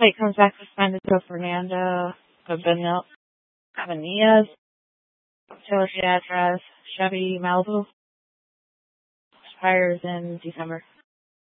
Plate comes back suspended to Fernando Cabanillas, Taylor Street address, Chevy Malibu, expires in December.